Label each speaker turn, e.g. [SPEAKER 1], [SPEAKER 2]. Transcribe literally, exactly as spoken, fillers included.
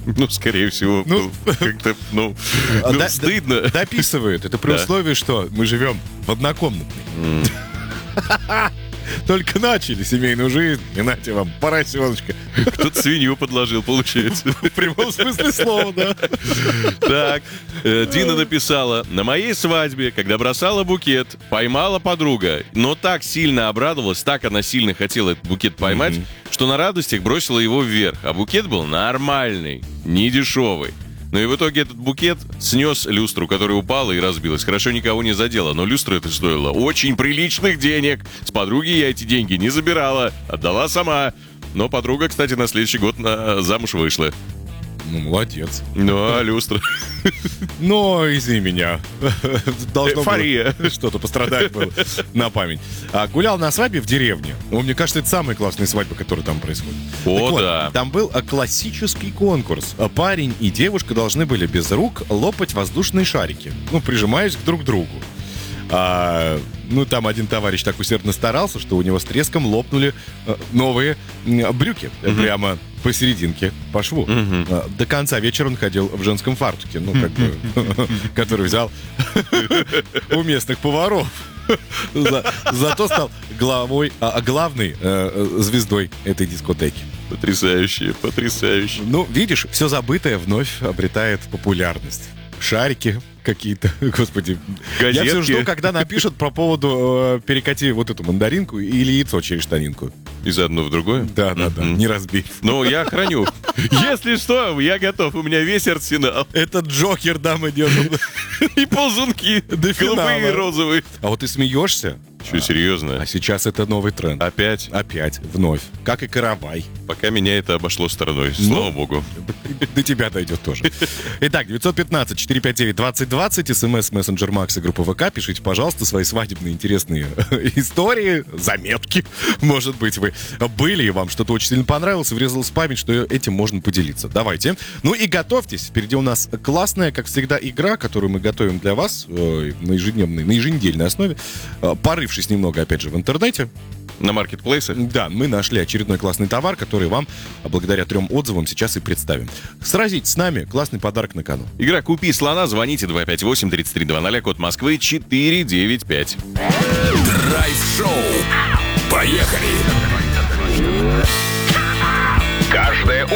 [SPEAKER 1] Ну, скорее всего,
[SPEAKER 2] Ну,
[SPEAKER 1] как-то, ну,
[SPEAKER 2] А,
[SPEAKER 1] ну,
[SPEAKER 2] да-
[SPEAKER 1] стыдно.
[SPEAKER 2] да- Дописывают. Это при
[SPEAKER 1] Да.
[SPEAKER 2] условии, что мы живем в однокомнатной. Только начали семейную жизнь, и нате вам, поросеночка.
[SPEAKER 1] Кто-то свинью подложил, получается.
[SPEAKER 2] В прямом смысле слова, да.
[SPEAKER 1] Так, э, Дина написала: на моей свадьбе, когда бросала букет, поймала подруга, но так сильно обрадовалась, так она сильно хотела этот букет поймать,
[SPEAKER 2] Мгм.
[SPEAKER 1] что на радостях бросила его вверх, а букет был нормальный, не дешевый. Ну и в итоге этот букет снес люстру, которая упала и разбилась. Хорошо, никого не задела, но люстра это стоила очень приличных денег. С подруги я эти деньги не забирала, отдала сама. Но подруга, кстати, на следующий год на замуж вышла.
[SPEAKER 2] Ну, молодец.
[SPEAKER 1] Ну, а люстра?
[SPEAKER 2] Но, извини меня, должно
[SPEAKER 1] Эйфория.
[SPEAKER 2] было что-то пострадать было на память. А, гулял на свадьбе в деревне. Ну, мне кажется, это самые классные свадьбы, которые там происходят.
[SPEAKER 1] О,
[SPEAKER 2] Так вот,
[SPEAKER 1] да.
[SPEAKER 2] там был а, классический конкурс. А, Парень и девушка должны были без рук лопать воздушные шарики, ну, прижимаясь к друг другу. А, ну, там один товарищ так усердно старался, что у него с треском лопнули э, новые м, брюки. э, Прямо посерединке, по шву. А, До конца вечера он ходил в женском фартуке, ну, как бы, который взял у местных поваров. За- Зато стал главой, а, а, главной э, э, звездой этой дискотеки.
[SPEAKER 1] Потрясающе, потрясающе.
[SPEAKER 2] Ну, видишь, все забытое вновь обретает популярность. Шарики какие-то, господи. Я все
[SPEAKER 1] Газетки.
[SPEAKER 2] жду, когда напишут по поводу э, перекати вот эту мандаринку или яйцо через штанинку.
[SPEAKER 1] Из одного в другое?
[SPEAKER 2] Да, да, да,
[SPEAKER 1] Мгм.
[SPEAKER 2] не разбей.
[SPEAKER 1] Ну, я храню. Если что, я готов. У меня весь арсенал.
[SPEAKER 2] Этот Джокер, да, мы держим.
[SPEAKER 1] И ползунки.
[SPEAKER 2] До финала.
[SPEAKER 1] Голубые и розовые.
[SPEAKER 2] А вот ты смеешься?
[SPEAKER 1] Что, серьезно?
[SPEAKER 2] А сейчас это новый тренд.
[SPEAKER 1] Опять?
[SPEAKER 2] Опять, вновь. Как и каравай.
[SPEAKER 1] Пока меня это обошло стороной.
[SPEAKER 2] Ну.
[SPEAKER 1] Слава богу.
[SPEAKER 2] До тебя дойдет тоже. Итак, девятьсот пятнадцать четыреста пятьдесят девять двадцать двадцать, смс, мессенджер Макс и группа ВК. Пишите, пожалуйста, свои свадебные интересные истории, заметки. Может быть, вы были, и вам что-то очень сильно понравилось, врезалось в память, что этим можно поделиться. Давайте. Ну и готовьтесь. Впереди у нас классная, как всегда, игра, которую мы готовим для вас э, на ежедневной, на еженедельной основе. Э, Порывшись немного, опять же, в интернете,
[SPEAKER 1] На маркетплейсах?
[SPEAKER 2] да, мы нашли очередной классный товар, который вам, благодаря трем отзывам, сейчас и представим. Сразитесь с нами, классный подарок на кону.
[SPEAKER 1] Игра «Купи слона». Звоните два пять восемь тридцать три двадцать, код Москвы четыре девять пять.
[SPEAKER 3] Драйв-шоу. Поехали! Каждое